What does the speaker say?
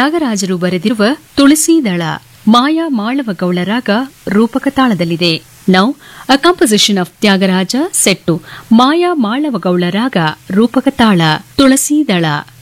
ತ್ಯಾಗರಾಜರು ಬರೆದಿರುವ ತುಳಸೀದಳ ಮಾಯಾ ಮಾಳವಗೌಳ ರಾಗ ರೂಪಕ ತಾಳದಲ್ಲಿದೆ. Now a composition of Tyagaraja set to ಮಾಯಾ ಮಾಳವಗೌಳ ರಾಗ ರೂಪಕ ತಾಳ ತುಳಸೀದಳ.